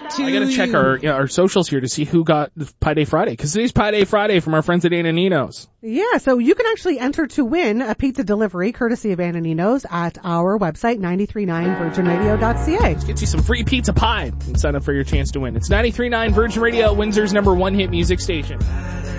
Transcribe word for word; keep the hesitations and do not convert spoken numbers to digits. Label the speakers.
Speaker 1: to
Speaker 2: I gotta check our yeah, our socials here to see who got Pi Day Friday, because today's Pi Day Friday from our friends at Anna Nino's.
Speaker 1: Yeah, so you can actually enter to win a pizza delivery courtesy of Anna Nino's at our website, nine three nine virgin radio dot c a.
Speaker 2: Let's get you some free pizza pie and sign up for your chance to win. It's ninety-three point nine Virgin Radio, Windsor's number one hit music station.